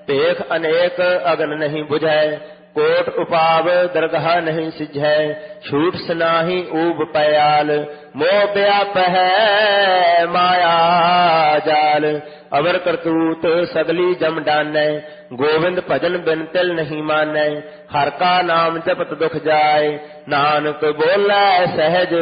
ਭੇਖ ਅਨੇਕ ਅਗਨ ਨਹੀਂ ਬੁਝੈ। ਕੋਟ ਉਪਾਵ ਦਰਗਾਹ ਨਹੀਂ ਸਿਝੈ। ਛੂਟ ਸਨਾਹੀ ਊਬ ਪਇਆਲ। ਮੋਹ ਵਿਆਪਹਿ ਮਾਇਆ ਜਾਲ। ਅਵਰ ਕਰਤੂਤ ਸਗਲੀ ਜਮ ਡਾਨੈ। ਗੋਵਿੰਦ ਭਜਨ ਬਿਨ ਤਿਲ ਨਹੀਂ ਮਾਨੈ। ਹਰਿ ਕਾ ਨਾਮ ਜਪਤ ਦੁਖ ਜਾਏ। ਨਾਨਕ ਬੋਲੇ ਸਹਿਜ